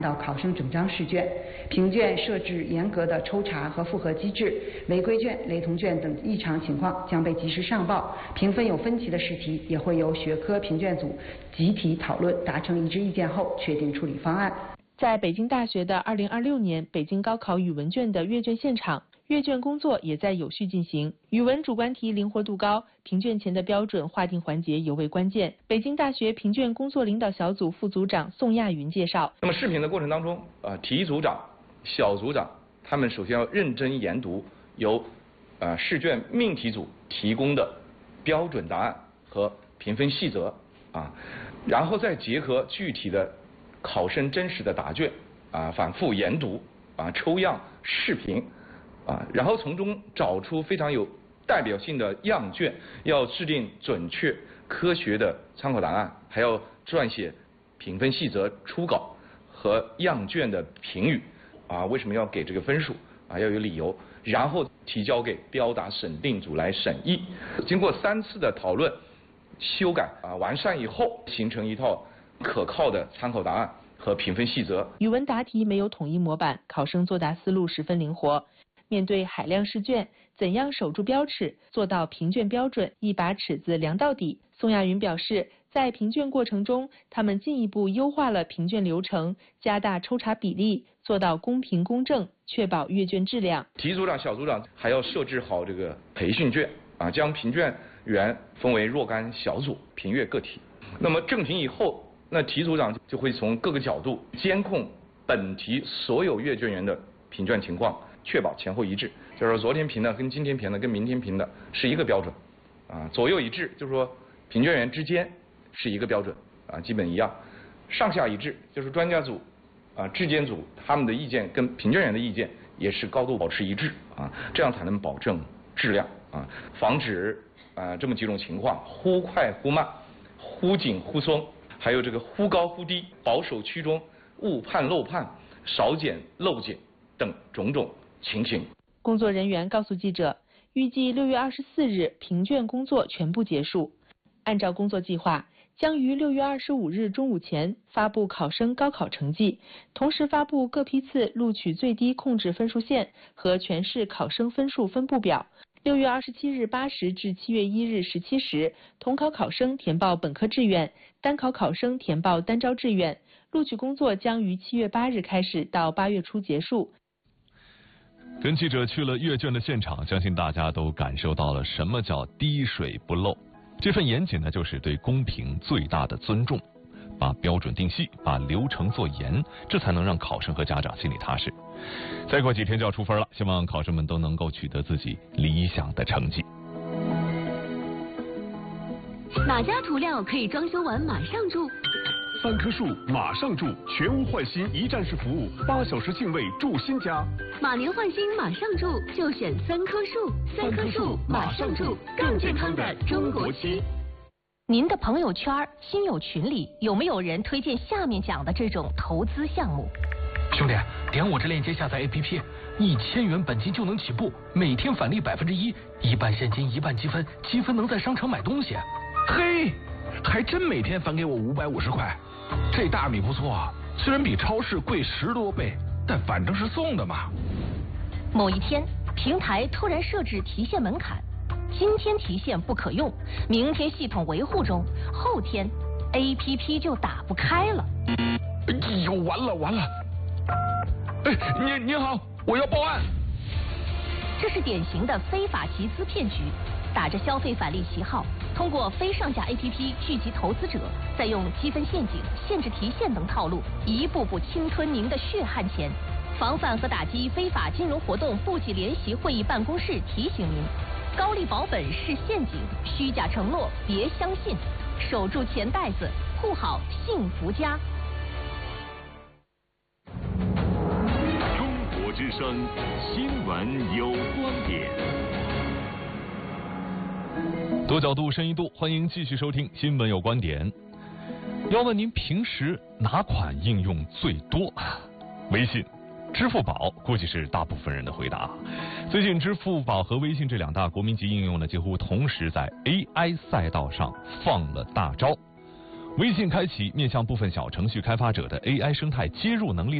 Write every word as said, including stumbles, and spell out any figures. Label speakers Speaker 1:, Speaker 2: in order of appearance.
Speaker 1: 到考生整张试卷，评卷设置严格的抽查和复核机制，违规卷、雷同卷等异常情况将被及时上报。评分有分歧的试题也会由学科评卷组集体讨论，达成一致意见后确定处理方案。
Speaker 2: 在北京大学的二零二六年北京高考语文卷的阅卷现场，阅卷工作也在有序进行。语文主观题灵活度高，评卷前的标准划定环节尤为关键。北京大学评卷工作领导小组副组长宋亚云介绍，
Speaker 3: 那么试评的过程当中，呃，题组长、小组长他们首先要认真研读由呃试卷命题组提供的标准答案和评分细则啊，然后再结合具体的考生真实的答卷啊，反复研读啊，抽样试评啊，然后从中找出非常有代表性的样卷，要制定准确科学的参考答案，还要撰写评分细则初稿和样卷的评语啊，为什么要给这个分数啊，要有理由，然后提交给标答审定组来审议。经过三次的讨论、修改啊完善以后，形成一套可靠的参考答案和评分细则。
Speaker 2: 语文答题没有统一模板，考生作答思路十分灵活。面对海量试卷，怎样守住标尺，做到评卷标准，一把尺子量到底？宋亚云表示，在评卷过程中，他们进一步优化了评卷流程，加大抽查比例，做到公平公正，确保阅卷质量。
Speaker 3: 题组长、小组长还要设置好这个培训卷啊，将评卷员分为若干小组评阅个体。那么正评以后，那题组长就会从各个角度监控本题所有阅卷员的评卷情况，确保前后一致。就是说昨天评的跟今天评的跟明天评的是一个标准啊，左右一致，就是说评卷员之间是一个标准啊，基本一样。上下一致，就是专家组啊、质监组他们的意见跟评卷员的意见也是高度保持一致啊，这样才能保证质量啊，防止啊这么几种情况：忽快忽慢、忽紧忽松，还有这个忽高忽低、保守趋中、误判漏判、少检漏检等种种情形。
Speaker 2: 工作人员告诉记者，预计六月二十四日评卷工作全部结束。按照工作计划，将于六月二十五日中午前发布考生高考成绩，同时发布各批次录取最低控制分数线和全市考生分数分布表。六月二十七日八时至七月一日十七时，统考考生填报本科志愿，单考考生填报单招志愿。录取工作将于七月八日开始，到八月初结束。
Speaker 4: 跟记者去了阅卷的现场，相信大家都感受到了什么叫滴水不漏。这份严谨呢，就是对公平最大的尊重，把标准定细，把流程做严，这才能让考生和家长心里踏实。再过几天就要出分了，希望考生们都能够取得自己理想的成绩。
Speaker 5: 哪家涂料可以装修完马上住？
Speaker 6: 三棵树马上住，全屋换新一站式服务，八小时净位住新家。
Speaker 5: 马年换新马上住，就选三棵树。三棵树马上住，更健康的中国区。
Speaker 7: 您的朋友圈、亲友群里有没有人推荐下面讲的这种投资项目？
Speaker 8: 兄弟，点我这链接下载 A P P， 一千元本金就能起步，每天返利百分之一，一半现金一半积分，积分能在商场买东西。
Speaker 9: 嘿，还真每天返给我五百五十块，这大米不错啊，虽然比超市贵十多倍，但反正是送的嘛。
Speaker 7: 某一天，平台突然设置提现门槛，今天提现不可用，明天系统维护中，后天 A P P 就打不开了。
Speaker 9: 哎呦，完了完了！哎，您您好，我要报案。
Speaker 7: 这是典型的非法集资骗局，打着消费返利旗号，通过非上架 A P P 聚集投资者，再用积分陷阱、限制提现等套路，一步步侵吞您的血汗钱。防范和打击非法金融活动部级联席会议办公室提醒您：高利保本是陷阱，虚假承诺别相信，守住钱袋子，护好幸福家。
Speaker 6: 中国之声新闻有观点。
Speaker 4: 多角度深一度，欢迎继续收听新闻有观点。要问您平时哪款应用最多？微信、支付宝估计是大部分人的回答。最近支付宝和微信这两大国民级应用呢，几乎同时在 A I 赛道上放了大招。 微信开启面向部分小程序开发者的 A I 生态接入能力